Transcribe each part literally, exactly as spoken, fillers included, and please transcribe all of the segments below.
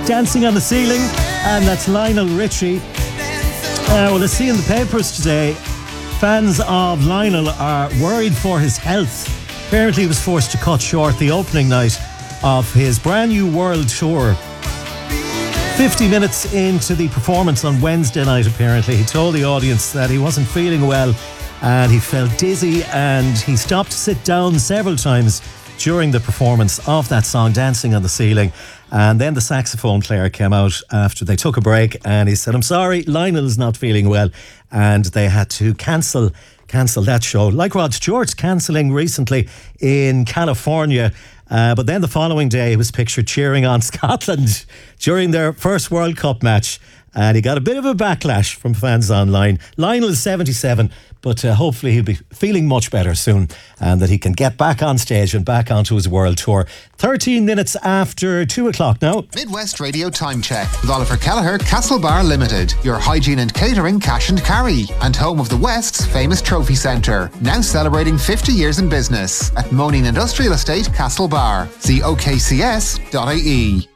Dancing on the Ceiling, and that's Lionel Richie. Uh, well, I see in the papers today, fans of Lionel are worried for his health. Apparently he was forced to cut short the opening night of his brand new world tour. fifty minutes into the performance on Wednesday night, apparently, he told the audience that he wasn't feeling well and he felt dizzy, and he stopped to sit down several times during the performance of that song, Dancing on the Ceiling. And then the saxophone player came out after they took a break and he said, I'm sorry, Lionel's not feeling well, and they had to cancel cancel that show. Like Rod Stewart cancelling recently in California. Uh, but then the following day he was pictured cheering on Scotland during their first World Cup match, and he got a bit of a backlash from fans online. Lionel is seventy-seven, but uh, hopefully he'll be feeling much better soon, and that he can get back on stage and back onto his world tour. thirteen minutes after two o'clock now. Midwest Radio Time Check with Oliver Kelleher, Castlebar Limited, your hygiene and catering cash and carry, and home of the West's famous trophy centre, now celebrating fifty years in business at Moaning Industrial Estate, Castlebar. See o k c s dot i e.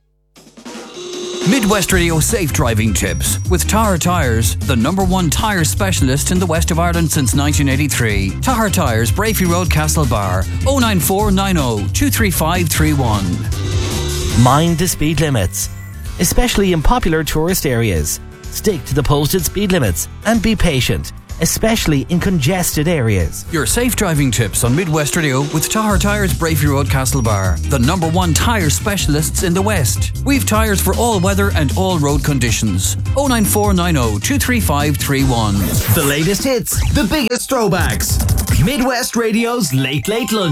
Midwest Radio Safe Driving Tips with Tahar Tyres, the number one tyre specialist in the west of Ireland since nineteen eighty-three. Tahar Tyres, Brafey Road, Castlebar, oh nine four nine oh two three five three one. Mind the speed limits, especially in popular tourist areas. Stick to the posted speed limits and be patient, especially in congested areas. Your safe driving tips on Midwest Radio with Tahar Tyres, Brafey Road, Castlebar, the number one tyre specialists in the West. We've tyres for all weather and all road conditions. oh nine four nine oh two three five three one. The latest hits, the biggest throwbacks. Midwest Radio's Late Late Lunch.